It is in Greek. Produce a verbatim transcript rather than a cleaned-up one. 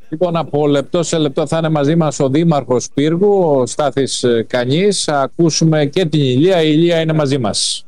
Λοιπόν, από λεπτό σε λεπτό θα είναι μαζί μας ο Δήμαρχος Πύργου, ο Στάθης Κανής. Θα ακούσουμε και την Ηλία. Η Ηλία είναι μαζί μας.